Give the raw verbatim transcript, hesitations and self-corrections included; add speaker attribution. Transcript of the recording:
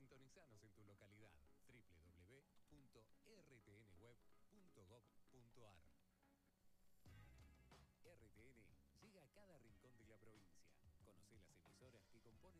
Speaker 1: Sintonizanos en tu localidad w w w punto r t n web punto gov punto a r. R T N llega a cada rincón de la provincia. Conoce las emisoras que componen